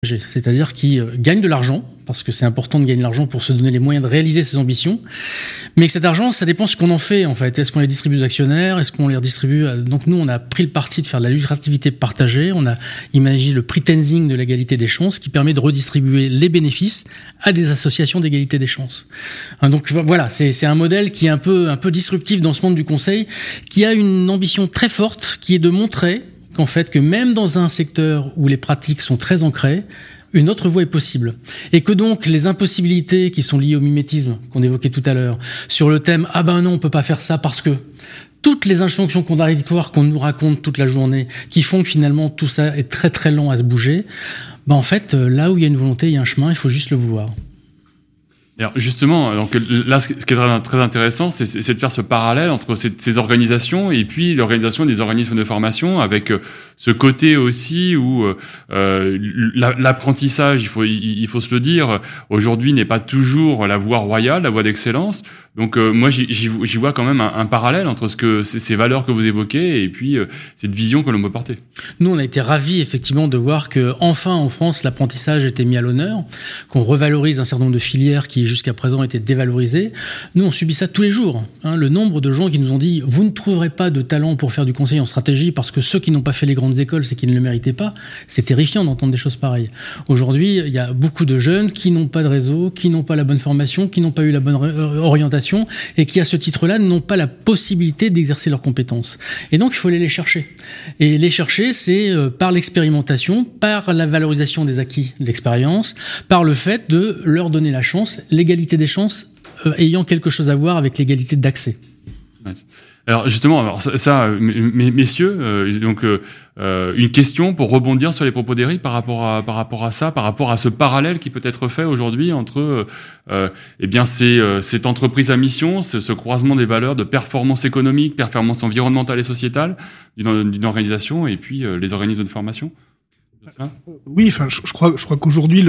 c'est-à-dire qui gagnent de l'argent, parce que c'est important de gagner de l'argent pour se donner les moyens de réaliser ses ambitions, mais que cet argent, ça dépend ce qu'on en fait, en fait. Est-ce qu'on les distribue aux actionnaires? Est-ce qu'on les redistribue Donc nous, on a pris le parti de faire de la lucrativité partagée, on a imaginé le pre-tensing de l'égalité des chances, qui permet de redistribuer les bénéfices à des associations d'égalité des chances. Donc voilà, c'est un modèle qui est un peu disruptif dans ce monde du conseil, qui a une ambition très forte, qui est de montrer qu'en fait, que même dans un secteur où les pratiques sont très ancrées, une autre voie est possible. Et que donc, les impossibilités qui sont liées au mimétisme, qu'on évoquait tout à l'heure, sur le thème, ah ben non, on peut pas faire ça parce que toutes les injonctions contradictoires qu'on nous raconte toute la journée, qui font que finalement tout ça est très très lent à se bouger, ben en fait, là où il y a une volonté, il y a un chemin, il faut juste le vouloir. Alors justement, donc là, ce qui est très intéressant, c'est de faire ce parallèle entre ces organisations et puis l'organisation des organismes de formation, avec ce côté aussi où l'apprentissage, il faut se le dire, aujourd'hui n'est pas toujours la voie royale, la voie d'excellence. Donc moi, j'y vois quand même un parallèle entre ces valeurs que vous évoquez et puis cette vision que l'on peut porter. Nous, on a été ravis effectivement de voir que enfin en France, l'apprentissage était mis à l'honneur, qu'on revalorise un certain nombre de filières qui jusqu'à présent étaient dévalorisées. Nous, on subit ça tous les jours. Le nombre de gens qui nous ont dit « Vous ne trouverez pas de talent pour faire du conseil en stratégie parce que ceux qui n'ont pas fait les grandes écoles, c'est qu'ils ne le méritaient pas », c'est terrifiant d'entendre des choses pareilles. Aujourd'hui, il y a beaucoup de jeunes qui n'ont pas de réseau, qui n'ont pas la bonne formation, qui n'ont pas eu la bonne orientation et qui, à ce titre-là, n'ont pas la possibilité d'exercer leurs compétences. Et donc, il faut aller les chercher. Et les chercher, c'est par l'expérimentation, par la valorisation des acquis de l'expérience, par le fait de leur donner la chance, l'égalité des chances ayant quelque chose à voir avec l'égalité d'accès. Alors justement, messieurs, donc une question pour rebondir sur les propos d'Éric par rapport à ça, par rapport à ce parallèle qui peut être fait aujourd'hui entre cette entreprise à mission, ce croisement des valeurs de performance économique, performance environnementale et sociétale d'une organisation et puis les organismes de formation. Oui, enfin, je crois qu'aujourd'hui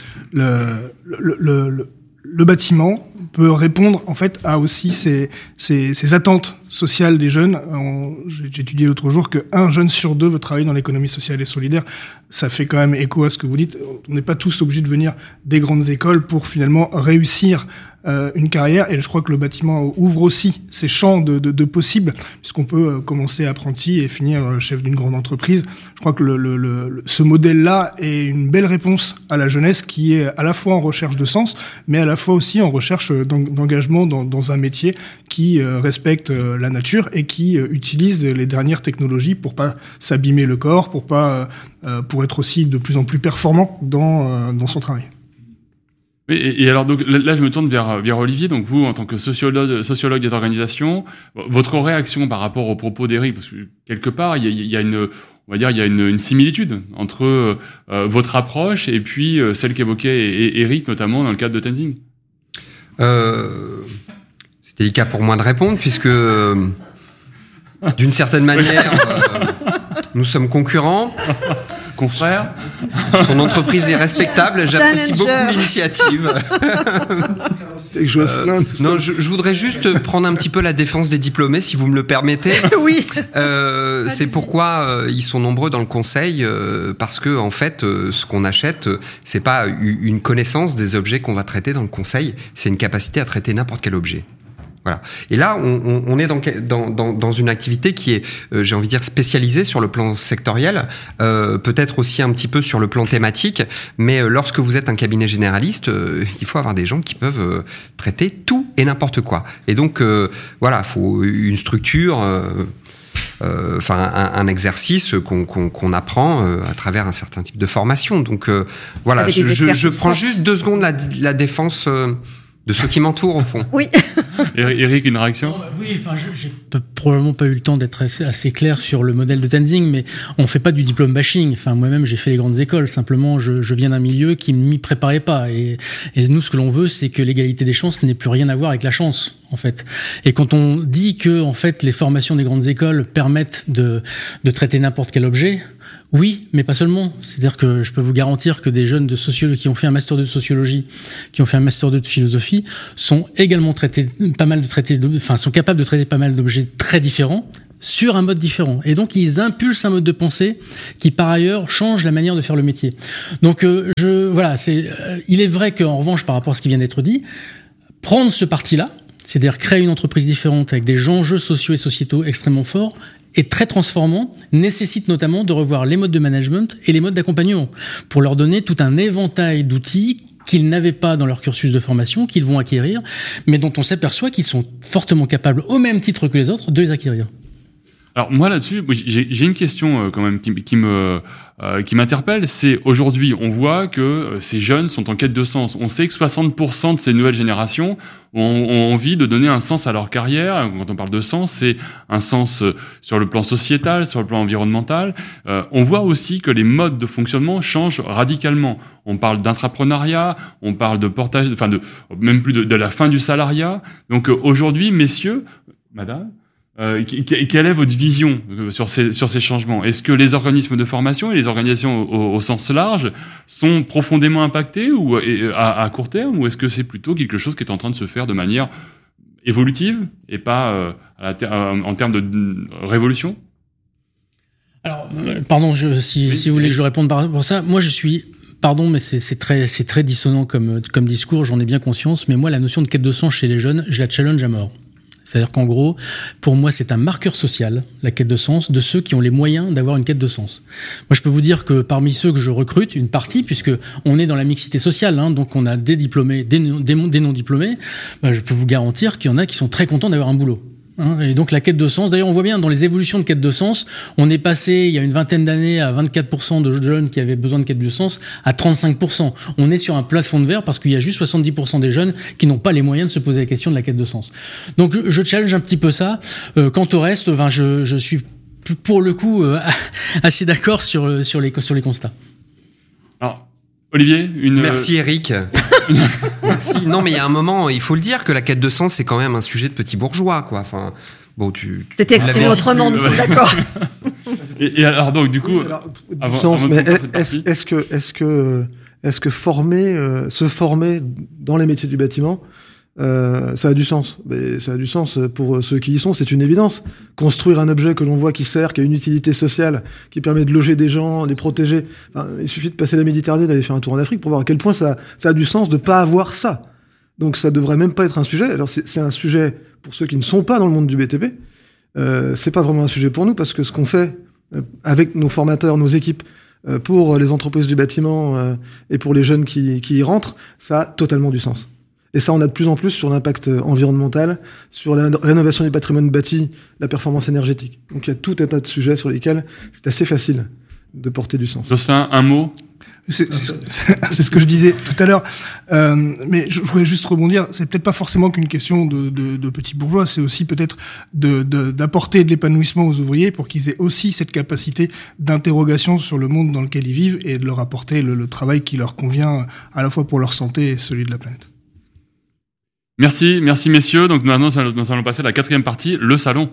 le bâtiment peut répondre en fait à aussi ces attentes sociales des jeunes. J'ai étudié l'autre jour que 1 jeune sur 2 veut travailler dans l'économie sociale et solidaire. Ça fait quand même écho à ce que vous dites. On n'est pas tous obligés de venir des grandes écoles pour finalement réussir une carrière, et je crois que le bâtiment ouvre aussi ces champs de possibles, puisqu'on peut commencer apprenti et finir chef d'une grande entreprise. Je crois que ce modèle-là est une belle réponse à la jeunesse qui est à la fois en recherche de sens, mais à la fois aussi en recherche d'engagement dans un métier qui respecte la nature et qui utilise les dernières technologies pour pas s'abîmer le corps, pour être aussi de plus en plus performant dans son travail. Oui, et alors donc là je me tourne vers Olivier. Donc vous, en tant que sociologue des organisations, votre réaction par rapport aux propos d'Éric, parce que quelque part il y a une similitude entre votre approche et puis celle qu'évoquait Éric, notamment dans le cadre de Tenzing. C'est délicat pour moi de répondre puisque d'une certaine manière nous sommes concurrents. Confrère. Son entreprise est respectable, j'apprécie beaucoup l'initiative. Non, je voudrais juste prendre un petit peu la défense des diplômés, si vous me le permettez. Oui. C'est pourquoi ils sont nombreux dans le conseil, parce que en fait, ce qu'on achète, c'est pas une connaissance des objets qu'on va traiter dans le conseil, c'est une capacité à traiter n'importe quel objet. Voilà. Et là, on est dans une activité qui est, j'ai envie de dire, spécialisée sur le plan sectoriel, peut-être aussi un petit peu sur le plan thématique, mais lorsque vous êtes un cabinet généraliste, il faut avoir des gens qui peuvent traiter tout et n'importe quoi. Et donc, voilà, il faut une structure, un exercice qu'on apprend à travers un certain type de formation. Donc, voilà, je prends juste 2 secondes la défense de ceux qui m'entourent, au fond. Oui. Éric, une réaction ? Oui, j'ai probablement pas eu le temps d'être assez clair sur le modèle de Tenzing, mais on fait pas du diplôme bashing. Enfin, moi-même, j'ai fait les grandes écoles. Simplement, je viens d'un milieu qui ne m'y préparait pas. Et nous, ce que l'on veut, c'est que l'égalité des chances n'ait plus rien à voir avec la chance, en fait. Et quand on dit que, en fait, les formations des grandes écoles permettent de traiter n'importe quel objet, oui, mais pas seulement. C'est-à-dire que je peux vous garantir que des jeunes de sociologie qui ont fait un master 2 de sociologie, qui ont fait un master 2 de philosophie, sont également sont capables de traiter pas mal d'objets très différents, sur un mode différent. Et donc, ils impulsent un mode de pensée qui, par ailleurs, change la manière de faire le métier. Donc, il est vrai qu'en revanche, par rapport à ce qui vient d'être dit, prendre ce parti-là, c'est-à-dire créer une entreprise différente avec des enjeux sociaux et sociétaux extrêmement forts, est très transformant, nécessite notamment de revoir les modes de management et les modes d'accompagnement pour leur donner tout un éventail d'outils qu'ils n'avaient pas dans leur cursus de formation, qu'ils vont acquérir, mais dont on s'aperçoit qu'ils sont fortement capables, au même titre que les autres, de les acquérir. Alors moi là-dessus, j'ai une question quand même qui m'interpelle. C'est aujourd'hui, on voit que ces jeunes sont en quête de sens. On sait que 60% de ces nouvelles générations ont envie de donner un sens à leur carrière. Quand on parle de sens, c'est un sens sur le plan sociétal, sur le plan environnemental. On voit aussi que les modes de fonctionnement changent radicalement. On parle d'intrapreneuriat, on parle de portage, même plus de la fin du salariat. Donc aujourd'hui, messieurs, madame, quelle est votre vision sur ces changements? Est-ce que les organismes de formation et les organisations au sens large sont profondément impactés ou à court terme, ou est-ce que c'est plutôt quelque chose qui est en train de se faire de manière évolutive et pas en termes de révolution? Alors, pardon, si vous voulez que je réponde par rapport à ça, moi je suis... Pardon, mais c'est très dissonant comme discours, j'en ai bien conscience, mais moi la notion de quête de sens chez les jeunes, je la challenge à mort. C'est-à-dire qu'en gros, pour moi, c'est un marqueur social, la quête de sens, de ceux qui ont les moyens d'avoir une quête de sens. Moi, je peux vous dire que parmi ceux que je recrute, une partie, puisque on est dans la mixité sociale, donc on a des diplômés, des non-diplômés, je peux vous garantir qu'il y en a qui sont très contents d'avoir un boulot. Et donc la quête de sens, d'ailleurs on voit bien dans les évolutions de quête de sens, on est passé il y a une vingtaine d'années à 24% de jeunes qui avaient besoin de quête de sens à 35%. On est sur un plafond de verre parce qu'il y a juste 70% des jeunes qui n'ont pas les moyens de se poser la question de la quête de sens. Donc je challenge un petit peu ça. Quant au reste, je suis pour le coup assez d'accord sur les constats. Alors, Olivier, Merci Eric. Merci. Non, mais il y a un moment, il faut le dire que la quête de sens, c'est quand même un sujet de petit bourgeois, quoi. Enfin, bon, c'était exprimé autrement, nous sommes d'accord. Et alors donc, du coup, est-ce que se former dans les métiers du bâtiment, ça a du sens. Mais ça a du sens pour ceux qui y sont, c'est une évidence. Construire un objet que l'on voit qui sert, qui a une utilité sociale, qui permet de loger des gens, de les protéger. Enfin, il suffit de passer la Méditerranée, d'aller faire un tour en Afrique pour voir à quel point ça a du sens de pas avoir ça. Donc ça devrait même pas être un sujet. Alors c'est un sujet pour ceux qui ne sont pas dans le monde du BTP. C'est pas vraiment un sujet pour nous parce que ce qu'on fait avec nos formateurs, nos équipes, pour les entreprises du bâtiment et pour les jeunes qui y rentrent, ça a totalement du sens. Et ça, on a de plus en plus sur l'impact environnemental, sur la rénovation du patrimoine bâti, la performance énergétique. Donc il y a tout un tas de sujets sur lesquels c'est assez facile de porter du sens. Jocelyn, un mot? C'est ce que je disais tout à l'heure. Mais je voudrais juste rebondir. C'est peut-être pas forcément qu'une question de petits bourgeois. C'est aussi peut-être d'apporter de l'épanouissement aux ouvriers pour qu'ils aient aussi cette capacité d'interrogation sur le monde dans lequel ils vivent et de leur apporter le travail qui leur convient à la fois pour leur santé et celui de la planète. Merci messieurs. Donc maintenant, nous allons passer à la 4e partie, le salon.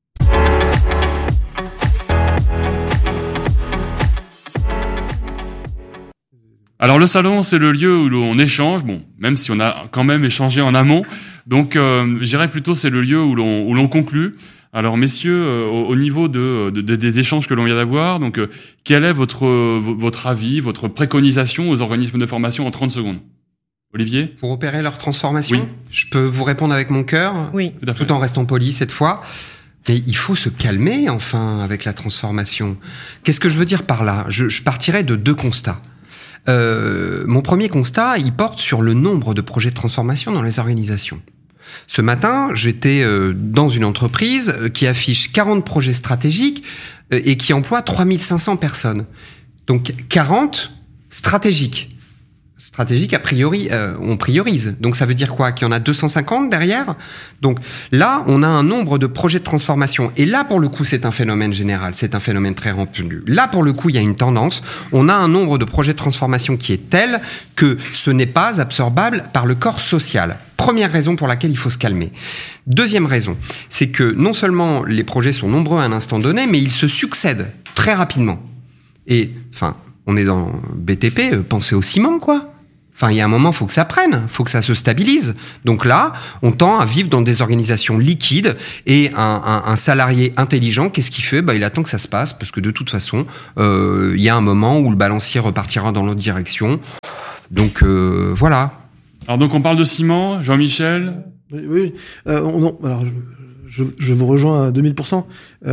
Alors le salon, c'est le lieu où l'on échange, même si on a quand même échangé en amont. Donc je dirais plutôt c'est le lieu où l'on conclut. Alors messieurs, au niveau des échanges que l'on vient d'avoir, donc quel est votre avis, votre préconisation aux organismes de formation en 30 secondes? Olivier? Pour opérer leur transformation, oui. Je peux vous répondre avec mon cœur, oui. Tout en restant poli cette fois. Mais il faut se calmer, enfin, avec la transformation. Qu'est-ce que je veux dire par là? Je partirais de 2 constats. Mon premier constat, il porte sur le nombre de projets de transformation dans les organisations. Ce matin, j'étais dans une entreprise qui affiche 40 projets stratégiques et qui emploie 3500 personnes. Donc 40 stratégiques. Stratégique, a priori, on priorise. Donc ça veut dire quoi? Qu'il y en a 250 derrière? Donc là, on a un nombre de projets de transformation. Et là, pour le coup, c'est un phénomène général. C'est un phénomène très répandu. Là, pour le coup, il y a une tendance. On a un nombre de projets de transformation qui est tel que ce n'est pas absorbable par le corps social. Première raison pour laquelle il faut se calmer. Deuxième raison, c'est que non seulement les projets sont nombreux à un instant donné, mais ils se succèdent très rapidement. Et, enfin, on est dans BTP, pensez au ciment, quoi. Enfin, il y a un moment, faut que ça prenne, faut que ça se stabilise. Donc là, on tend à vivre dans des organisations liquides et un salarié intelligent, qu'est-ce qu'il fait ? Il attend que ça se passe parce que de toute façon, il y a un moment où le balancier repartira dans l'autre direction. Donc voilà. Alors donc on parle de ciment, Jean-Michel. Oui. Non, alors je vous rejoins à 2000%.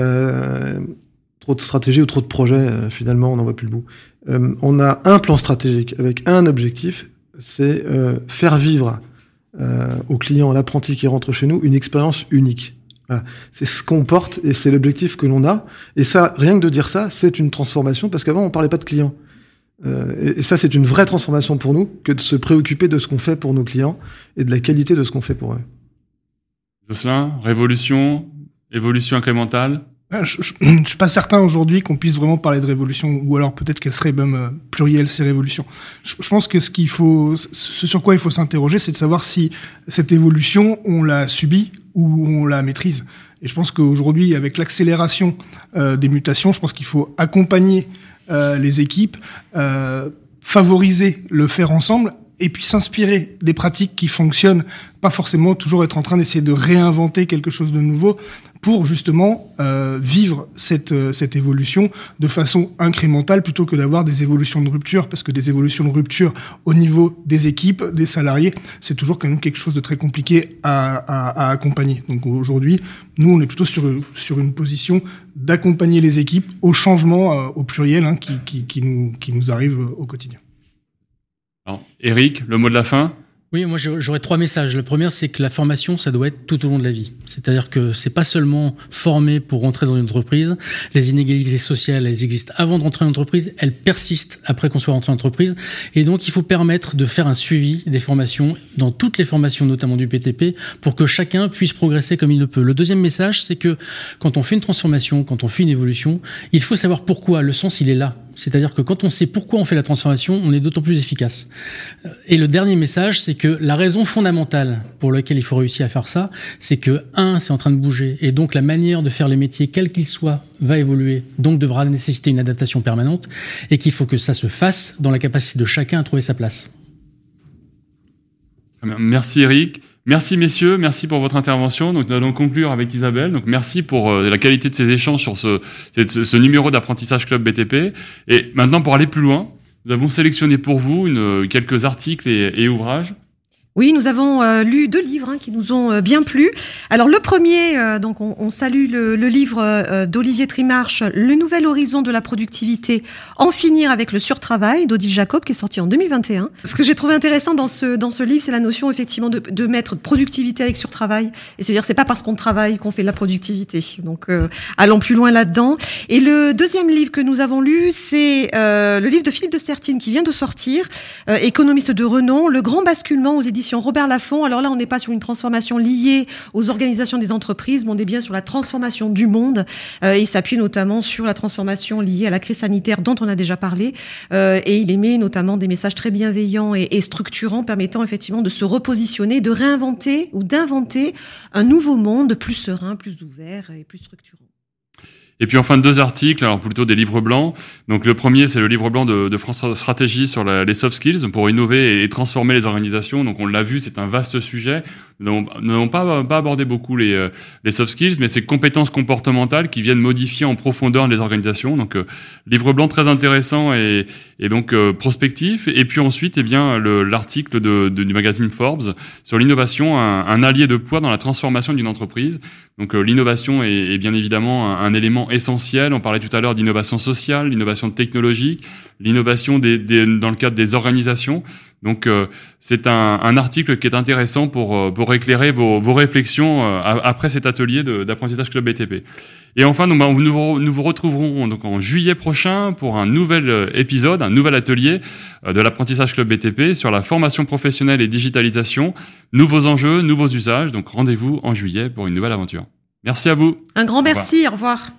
Trop de stratégies ou trop de projets, finalement, on n'en voit plus le bout. On a un plan stratégique avec un objectif, c'est faire vivre au client, à l'apprenti qui rentre chez nous, une expérience unique. Voilà. C'est ce qu'on porte et c'est l'objectif que l'on a. Et ça, rien que de dire ça, c'est une transformation parce qu'avant, on parlait pas de clients. Et ça, c'est une vraie transformation pour nous que de se préoccuper de ce qu'on fait pour nos clients et de la qualité de ce qu'on fait pour eux. Jocelyn, révolution, évolution incrémentale. Je suis pas certain aujourd'hui qu'on puisse vraiment parler de révolution, ou alors peut-être qu'elle serait même plurielle, ces révolutions. Je pense que ce sur quoi il faut s'interroger, c'est de savoir si cette évolution, on l'a subie ou on la maîtrise. Et je pense qu'aujourd'hui, avec l'accélération des mutations, je pense qu'il faut accompagner les équipes, favoriser le faire ensemble, et puis s'inspirer des pratiques qui fonctionnent, pas forcément toujours être en train d'essayer de réinventer quelque chose de nouveau pour justement vivre cette évolution de façon incrémentale plutôt que d'avoir des évolutions de rupture, parce que des évolutions de rupture au niveau des équipes, des salariés, c'est toujours quand même quelque chose de très compliqué à accompagner. Donc aujourd'hui, nous on est plutôt sur une position d'accompagner les équipes au changement au pluriel qui nous arrive au quotidien. Alors, Eric, le mot de la fin ? Oui, moi j'aurais 3 messages. Le premier, c'est que la formation, ça doit être tout au long de la vie. C'est-à-dire que c'est pas seulement former pour rentrer dans une entreprise. Les inégalités sociales, elles existent avant de rentrer en entreprise, elles persistent après qu'on soit rentré en entreprise. Et donc il faut permettre de faire un suivi des formations, dans toutes les formations, notamment du PTP, pour que chacun puisse progresser comme il le peut. Le deuxième message, c'est que quand on fait une transformation, quand on fait une évolution, il faut savoir pourquoi. Le sens, il est là. C'est-à-dire que quand on sait pourquoi on fait la transformation, on est d'autant plus efficace. Et le dernier message, c'est que la raison fondamentale pour laquelle il faut réussir à faire ça, c'est que, c'est en train de bouger. Et donc, la manière de faire les métiers, quels qu'ils soient, va évoluer. Donc, devra nécessiter une adaptation permanente. Et qu'il faut que ça se fasse dans la capacité de chacun à trouver sa place. Merci Eric. Merci messieurs, merci pour votre intervention. Donc nous allons conclure avec Isabelle. Donc merci pour la qualité de ces échanges sur ce numéro d'apprentissage Club BTP. Et maintenant pour aller plus loin, nous avons sélectionné pour vous quelques articles et ouvrages. Oui, nous avons lu 2 livres qui nous ont bien plu. Alors le premier, donc on salue le livre d'Olivier Trimarche, Le nouvel horizon de la productivité, en finir avec le surtravail, d'Odile Jacob, qui est sorti en 2021. Ce que j'ai trouvé intéressant dans ce livre, c'est la notion effectivement de mettre productivité avec surtravail. Et c'est-à-dire c'est pas parce qu'on travaille qu'on fait de la productivité. Donc allons plus loin là-dedans. Et le deuxième livre que nous avons lu, c'est le livre de Philippe de Sertine qui vient de sortir, économiste de renom, Le grand basculement aux éditions Robert Laffont. Alors là, on n'est pas sur une transformation liée aux organisations des entreprises, mais on est bien sur la transformation du monde. Il s'appuie notamment sur la transformation liée à la crise sanitaire dont on a déjà parlé. Et il émet notamment des messages très bienveillants et structurants, permettant effectivement de se repositionner, de réinventer ou d'inventer un nouveau monde plus serein, plus ouvert et plus structurant. Et puis enfin 2 articles, alors plutôt des livres blancs. Donc le premier, c'est le livre blanc de France Stratégie sur les soft skills pour innover et transformer les organisations. Donc on l'a vu, c'est un vaste sujet. Nous n'avons pas abordé beaucoup les soft skills, mais ces compétences comportementales qui viennent modifier en profondeur les organisations. Donc livre blanc très intéressant et donc prospectif. Et puis ensuite, l'article du magazine Forbes sur l'innovation, un allié de poids dans la transformation d'une entreprise. Donc l'innovation est bien évidemment un élément essentiel. On parlait tout à l'heure d'innovation sociale, l'innovation technologique, l'innovation dans le cadre des organisations. Donc c'est un article qui est intéressant pour éclairer vos réflexions après cet atelier d'apprentissage Club BTP. Et enfin, nous vous retrouverons donc en juillet prochain pour un nouvel épisode, un nouvel atelier de l'apprentissage Club BTP sur la formation professionnelle et digitalisation, nouveaux enjeux, nouveaux usages. Donc rendez-vous en juillet pour une nouvelle aventure. Merci à vous. Un grand merci, au revoir.